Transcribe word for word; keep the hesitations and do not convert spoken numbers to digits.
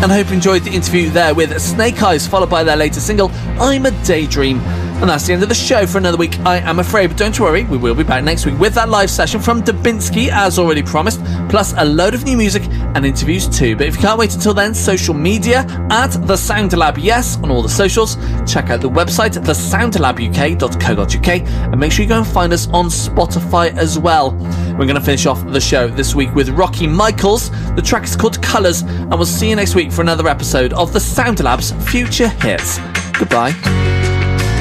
And I hope you enjoyed the interview there with Snake Eyes, followed by their latest single, I'm a Daydream. And that's the end of the show for another week, I am afraid. But don't worry, we will be back next week with that live session from Dubinsky, as already promised, plus a load of new music and interviews too. But if you can't wait until then, social media at The Sound Lab, yes, on all the socials. Check out the website, the sound lab u k dot co dot u k, and make sure you go and find us on Spotify as well. We're going to finish off the show this week with Rocky Michaels. The track is called Colours, and we'll see you next week for another episode of The Sound Lab's Future Hits. Goodbye.